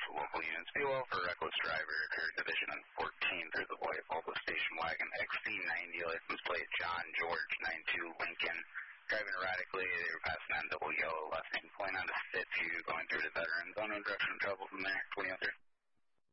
local units. Be well for a reckless driver occurred Division on 14th through the White Volvo station wagon XC90 license plate John George 92 Lincoln. Driving erratically, they were passing on double yellow left hand point on to Fitzhugh, going through the veterans. Unknown direction of travel from there. 20 out there.